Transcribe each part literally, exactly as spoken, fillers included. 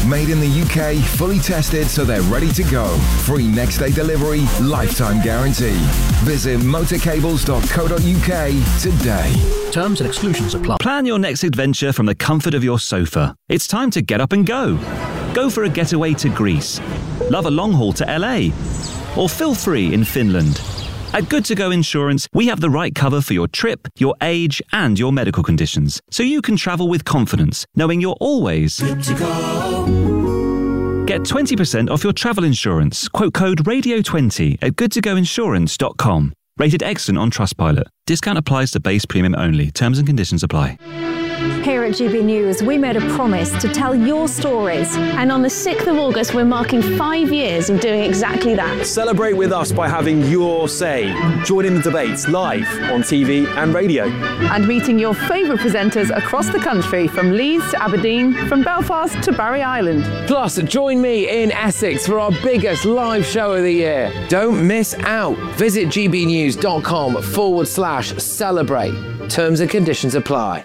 Made in the U K, fully tested so they're ready to go. Free next day delivery, lifetime guarantee. Visit motorcables dot co dot uk today. Terms and exclusions apply. Plan your next adventure from the comfort of your sofa. It's time to get up and go. Go for a getaway to Greece. Love a long haul to L A. Or feel free in Finland. At Good To Go Insurance, we have the right cover for your trip, your age, and your medical conditions, so you can travel with confidence, knowing you're always good to go. Get twenty percent off your travel insurance. Quote code radio twenty at good to go insurance dot com. Rated excellent on Trustpilot. Discount applies to base premium only. Terms and conditions apply. Here at G B News, we made a promise to tell your stories. And on the sixth of August, we're marking five years of doing exactly that. Celebrate with us by having your say. Join in the debates live on T V and radio. And meeting your favourite presenters across the country, from Leeds to Aberdeen, from Belfast to Barry Island. Plus, join me in Essex for our biggest live show of the year. Don't miss out. Visit gbnews.com forward slash celebrate. Terms and conditions apply.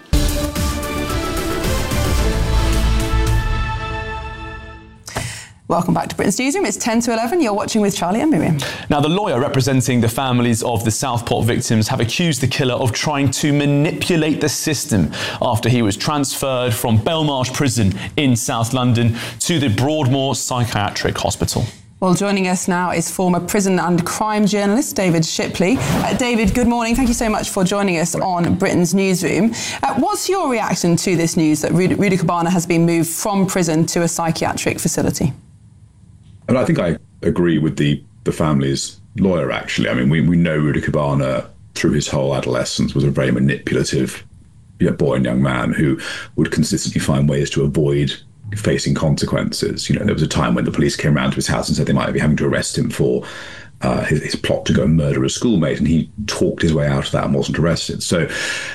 Welcome back to Britain's Newsroom. It's ten to eleven. You're watching with Charlie and Miriam. Now, the lawyer representing the families of the Southport victims have accused the killer of trying to manipulate the system after he was transferred from Belmarsh Prison in South London to the Broadmoor Psychiatric Hospital. Well, joining us now is former prison and crime journalist David Shipley. Uh, David, good morning. Thank you so much for joining us on Britain's Newsroom. Uh, what's your reaction to this news that Rudy, Rudy Kobana has been moved from prison to a psychiatric facility? And I think I agree with the, the family's lawyer, actually. I mean, we, we know Rudy Kobana through his whole adolescence was a very manipulative you know, boy and young man who would consistently find ways to avoid facing consequences. You know, there was a time when the police came around to his house and said they might be having to arrest him for uh, his, his plot to go and murder a schoolmate, and he talked his way out of that and wasn't arrested. So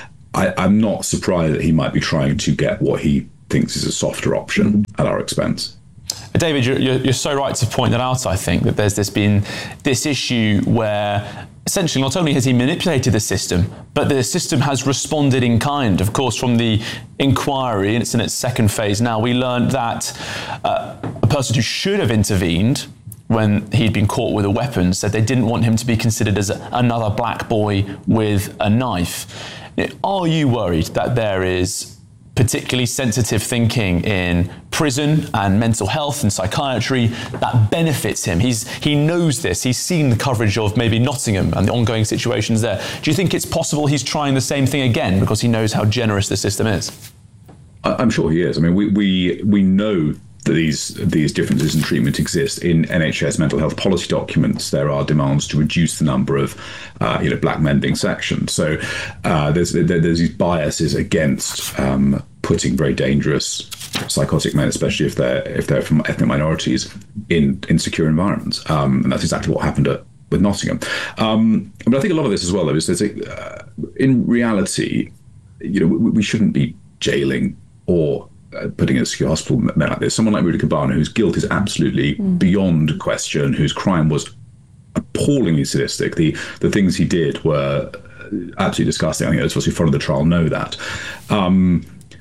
I, I'm not surprised that he might be trying to get what he thinks is a softer option at our expense. David, you're, you're so right to point that out. I think that there's this been this issue where essentially not only has he manipulated the system, but the system has responded in kind. Of course, from the inquiry, and it's in its second phase now, we learned that uh, a person who should have intervened when he'd been caught with a weapon said they didn't want him to be considered as a, another black boy with a knife. Are you worried that there is particularly sensitive thinking in prison and mental health and psychiatry that benefits him? He's he knows this. He's seen the coverage of maybe Nottingham and the ongoing situations there. Do you think it's possible he's trying the same thing again because he knows how generous the system is? I'm sure he is. I mean, we we we know that these these differences in treatment exist. In N H S mental health policy documents, there are demands to reduce the number of uh, you know black men being sectioned. So uh, there's there, there's these biases against um, putting very dangerous psychotic men, especially if they're if they're from ethnic minorities, in insecure environments. Um, and that's exactly what happened at, with Nottingham. Um, but I think a lot of this as well, though, is there's a, uh, in reality, you know, we, we shouldn't be jailing or Uh, putting in a secure hospital men like this. Someone like Rudy Kobana, whose guilt is absolutely mm. beyond question, whose crime was appallingly sadistic. The the things he did were absolutely disgusting. I think those of us who followed the trial know that. Um,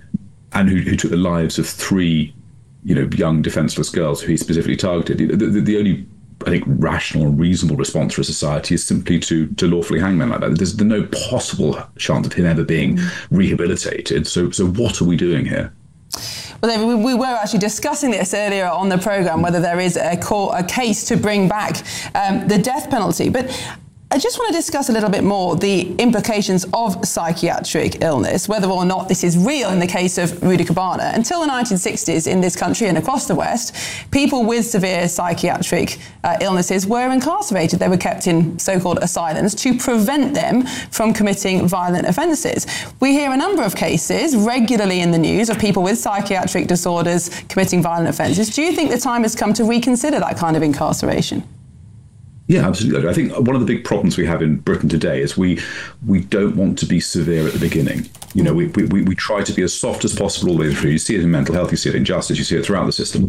and who, who took the lives of three, you know, young defenseless girls who he specifically targeted. The, the, the only, I think, rational and reasonable response for a society is simply to to lawfully hang men like that. There's no possible chance of him ever being mm. rehabilitated. So so what are we doing here? Well, David, we, we were actually discussing this earlier on the programme, whether there is a, court, a case to bring back um, the death penalty. But I just want to discuss a little bit more the implications of psychiatric illness, whether or not this is real in the case of Rudy Kobana. Until the nineteen sixties in this country and across the West, people with severe psychiatric uh, illnesses were incarcerated. They were kept in so-called asylums to prevent them from committing violent offences. We hear a number of cases regularly in the news of people with psychiatric disorders committing violent offences. Do you think the time has come to reconsider that kind of incarceration? Yeah, absolutely. I think one of the big problems we have in Britain today is we we don't want to be severe at the beginning. You know, we we, we try to be as soft as possible all the way through. You see it in mental health, you see it in justice, you see it throughout the system.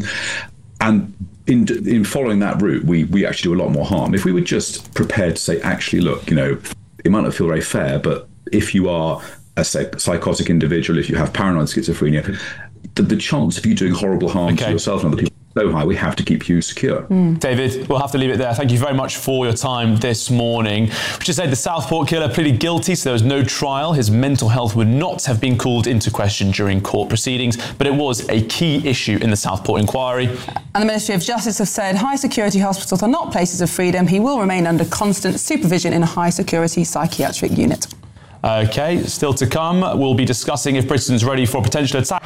And in in following that route, we we actually do a lot more harm. If we were just prepared to say, actually, look, you know, it might not feel very fair, but if you are a psychotic individual, if you have paranoid schizophrenia, the, the chance of you doing horrible harm Okay. to yourself and other people is so high, we have to keep you secure. David, we'll have to leave it there. Thank you very much for your time this morning. We should say the Southport killer pleaded guilty, so there was no trial. His mental health would not have been called into question during court proceedings, but it was a key issue in the Southport inquiry. And the Ministry of Justice have said high security hospitals are not places of freedom. He will remain under constant supervision in a high security psychiatric unit. Okay, still to come, we'll be discussing if Britain's ready for a potential attack.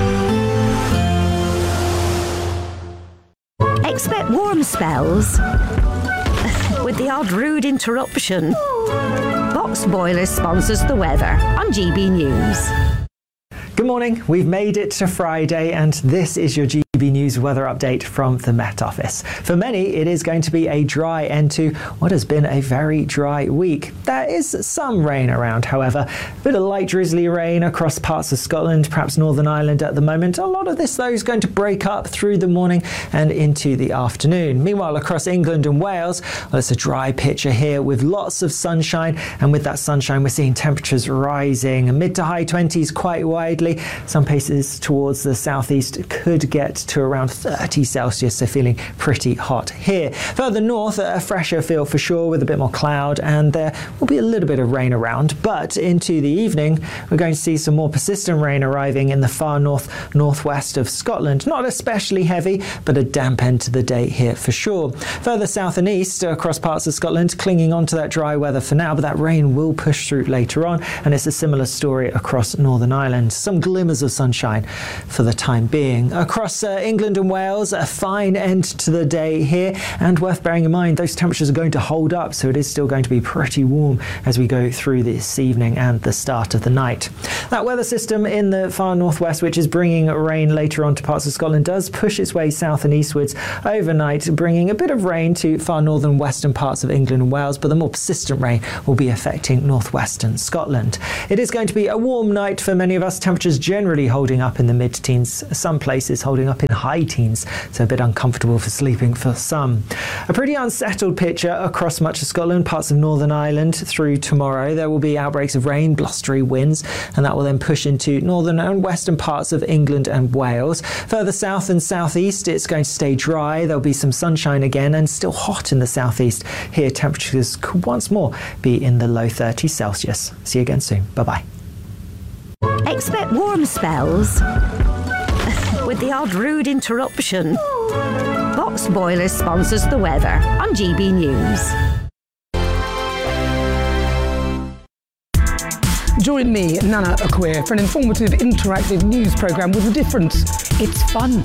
Expect warm spells with the odd rude interruption. Box Boilers sponsors the weather on G B News. Good morning. We've made it to Friday, and this is your G B News weather update from the Met Office. For many, it is going to be a dry end to what has been a very dry week. There is some rain around, however. A bit of light drizzly rain across parts of Scotland, perhaps Northern Ireland at the moment. A lot of this, though, is going to break up through the morning and into the afternoon. Meanwhile, across England and Wales, well, it's a dry picture here with lots of sunshine, and with that sunshine, we're seeing temperatures rising mid to high twenties quite widely. Some places towards the southeast could get to around thirty Celsius, so feeling pretty hot here. Further north, a fresher feel for sure with a bit more cloud, and there will be a little bit of rain around, but into the evening we're going to see some more persistent rain arriving in the far north northwest of Scotland. Not especially heavy, but a damp end to the day here for sure. Further south and east across parts of Scotland, clinging on to that dry weather for now, but that rain will push through later on, and it's a similar story across Northern Ireland. Some glimmers of sunshine for the time being. Across uh, England and Wales, a fine end to the day here, and worth bearing in mind those temperatures are going to hold up, so it is still going to be pretty warm as we go through this evening and the start of the night. That weather system in the far northwest, which is bringing rain later on to parts of Scotland, does push its way south and eastwards overnight, bringing a bit of rain to far northern western parts of England and Wales, but the more persistent rain will be affecting northwestern Scotland. It is going to be a warm night for many of us. Temperatures generally holding up in the mid-teens, some places holding up in high teens, so a bit uncomfortable for sleeping for some. A pretty unsettled picture across much of Scotland, parts of Northern Ireland through tomorrow. There will be outbreaks of rain, blustery winds, and that will then push into northern and western parts of England and Wales. Further south and southeast, it's going to stay dry. There'll be some sunshine again and still hot in the southeast. Here, temperatures could once more be in the low thirties Celsius. See you again soon. Bye-bye. Expect warm spells with the odd rude interruption. Box Boilers sponsors the weather on G B News. Join me, Nana Akweer, for an informative, interactive news programme with a difference. It's fun.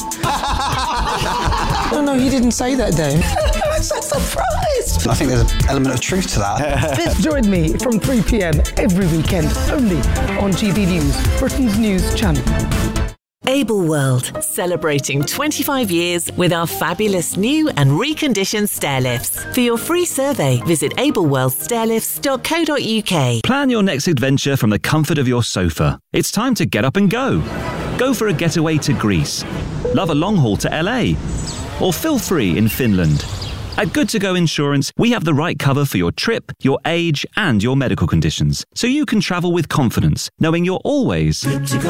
No, no, you didn't say that, Dave. I'm so surprised. I think there's an element of truth to that. Join me from three p.m. every weekend, only on G B News, Britain's news channel. Able World, celebrating twenty-five years with our fabulous new and reconditioned stair lifts. For your free survey, visit able world stair lifts dot co dot uk. Plan your next adventure from the comfort of your sofa. It's time to get up and go. Go for a getaway to Greece. Love a long haul to L A. Or feel free in Finland. At Good To Go Insurance, we have the right cover for your trip, your age, and your medical conditions, so you can travel with confidence, knowing you're always good to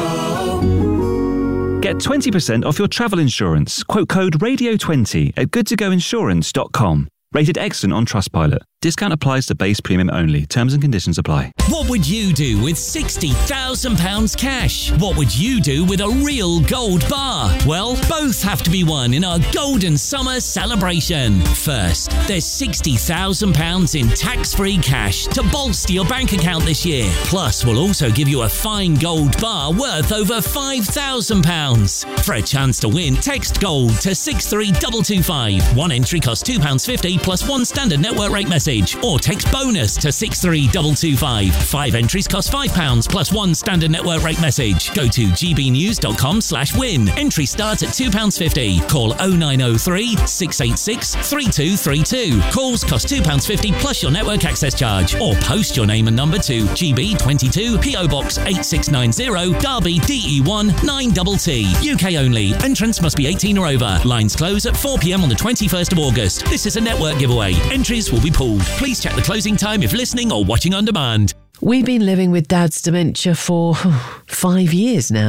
go. Get twenty percent off your travel insurance. Quote code radio twenty at good to go insurance dot com. Rated excellent on Trustpilot. Discount applies to base premium only. Terms and conditions apply. What would you do with sixty thousand pounds cash? What would you do with a real gold bar? Well, both have to be won in our Golden Summer celebration. First, there's sixty thousand pounds in tax-free cash to bolster your bank account this year. Plus, we'll also give you a fine gold bar worth over five thousand pounds. For a chance to win, text GOLD to six three two two five. One entry costs two pounds fifty plus one standard network rate message. Or text bonus to six three two two five. Five entries cost five pounds plus one standard network rate message. Go to g b news dot com slash win. Entry starts at two pounds fifty. Call oh nine oh three, six eight six, three two three two. Calls cost two pounds fifty plus your network access charge. Or post your name and number to G B twenty-two, P O Box eight six nine zero, Derby D E one nine T T. U K only. Entrance must be eighteen or over. Lines close at four p.m. on the twenty-first of August. This is a network giveaway. Entries will be pulled. Please check the closing time if listening or watching on demand. We've been living with Dad's dementia for five years now.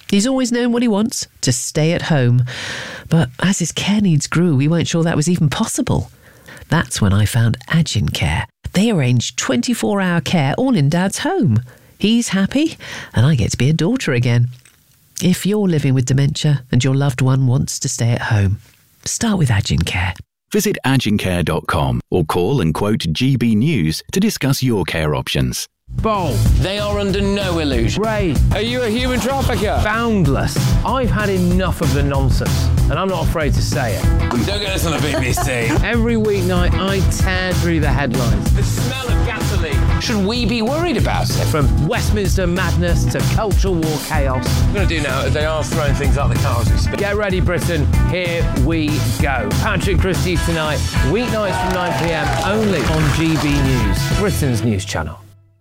He's always known what he wants, to stay at home. But as his care needs grew, we weren't sure that was even possible. That's when I found Agin Care. They arrange twenty-four hour care all in Dad's home. He's happy, and I get to be a daughter again. If you're living with dementia and your loved one wants to stay at home, start with Agin Care. Visit agin care dot com or call and quote G B News to discuss your care options. Bold. They are under no illusion. Ray, are you a human trafficker? Boundless. I've had enough of the nonsense, and I'm not afraid to say it. Don't get this on the B B C. Every weeknight, I tear through the headlines. The smell of gasoline. Should we be worried about it? From Westminster madness to cultural war chaos. What I'm going to do now is they are throwing things out the car as we speak. Get ready, Britain. Here we go. Patrick Christie's tonight, weeknights from nine p m, only on G B News, Britain's news channel.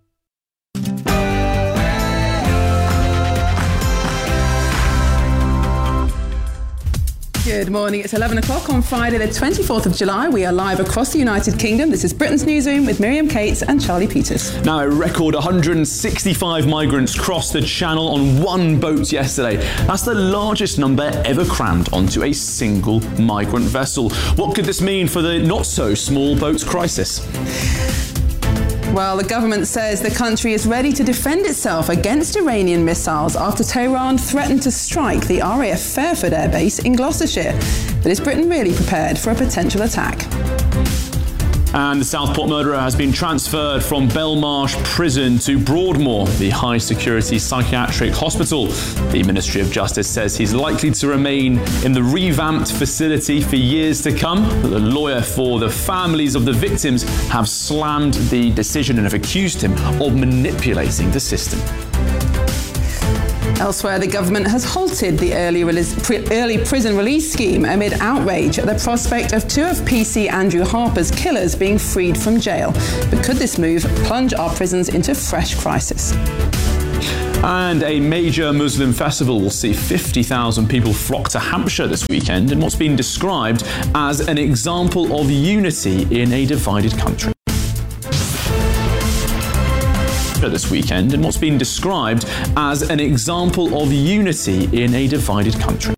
Good morning. It's eleven o'clock on Friday, the twenty-fourth of July. We are live across the United Kingdom. This is Britain's Newsroom with Miriam Cates and Charlie Peters. Now, a record one hundred sixty-five migrants crossed the Channel on one boat yesterday. That's the largest number ever crammed onto a single migrant vessel. What could this mean for the not-so-small boats crisis? Well, the government says the country is ready to defend itself against Iranian missiles after Tehran threatened to strike the R A F Fairford Air Base in Gloucestershire. But is Britain really prepared for a potential attack? And the Southport murderer has been transferred from Belmarsh Prison to Broadmoor, the high-security psychiatric hospital. The Ministry of Justice says he's likely to remain in the revamped facility for years to come. But the lawyer for the families of the victims have slammed the decision and have accused him of manipulating the system. Elsewhere, the government has halted the early, release, pre, early prison release scheme amid outrage at the prospect of two of P C Andrew Harper's killers being freed from jail. But could this move plunge our prisons into fresh crisis? And a major Muslim festival will see fifty thousand people flock to Hampshire this weekend in what's been described as an example of unity in a divided country. This weekend in what's been described as an example of unity in a divided country.